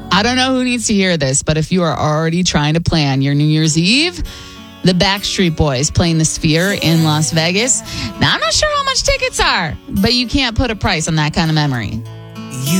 I don't know who needs to hear this, but if you are already trying to plan your New Year's Eve, the Backstreet Boys playing the Sphere in Las Vegas. Now, I'm not sure how much tickets are, but you can't put a price on that kind of memory.